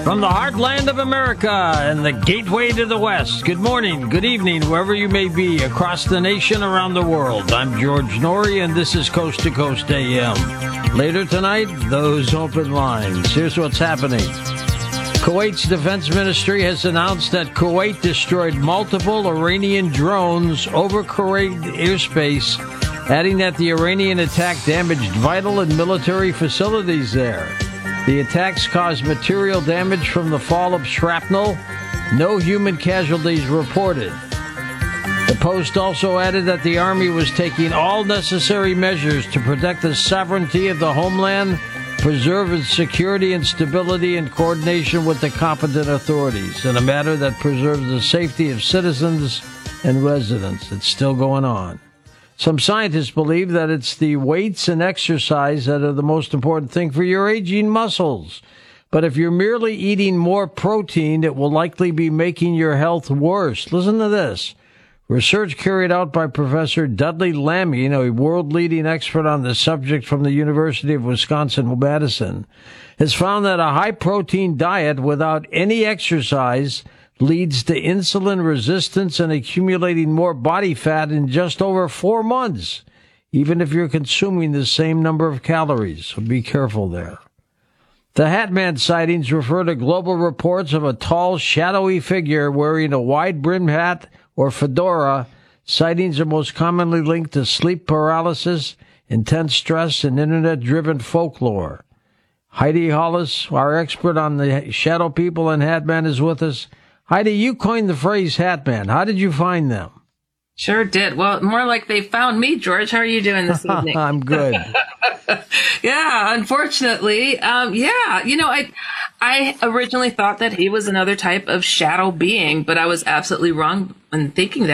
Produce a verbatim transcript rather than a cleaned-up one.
From the heartland of America and the gateway to the West, good morning, good evening, wherever you may be across the nation, around the world. I'm George Noory, and this is Coast to Coast A M. Later tonight, those open lines. Here's what's happening. Kuwait's defense ministry has announced that Kuwait destroyed multiple Iranian drones over Kuwait airspace, adding that the Iranian attack damaged vital and military facilities there. The attacks caused material damage from the fall of shrapnel. No human casualties reported. The Post also added that the Army was taking all necessary measures to protect the sovereignty of the homeland, preserve its security and stability in coordination with the competent authorities, in a matter that preserves the safety of citizens and residents. It's still going on. Some scientists believe that it's the weights and exercise that are the most important thing for your aging muscles. But if you're merely eating more protein, it will likely be making your health worse. Listen to this. Research carried out by Professor Dudley Laming, a world-leading expert on the subject from the University of Wisconsin-Madison, has found that a high-protein diet without any exercise leads to insulin resistance and accumulating more body fat in just over four months, even if you're consuming the same number of calories. So be careful there. The Hatman sightings refer to global reports of a tall, shadowy figure wearing a wide-brimmed hat or fedora. Sightings are most commonly linked to sleep paralysis, intense stress, and internet-driven folklore. Heidi Hollis, our expert on the shadow people and Hatman, is with us. Heidi, you coined the phrase Hatman. How did you find them? Sure did. Well, more like they found me, George. How are you doing this evening? I'm good. Yeah, unfortunately. Um, yeah, you know, I I originally thought that he was another type of shadow being, but I was absolutely wrong in thinking that.